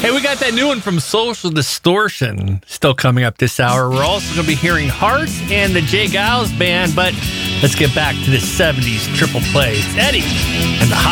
Hey, we got that new one from Social Distortion still coming up this hour. We're also going to be hearing Hearts and the Jay Giles Band, but let's get back to the 70s triple play. It's Eddie and the Hot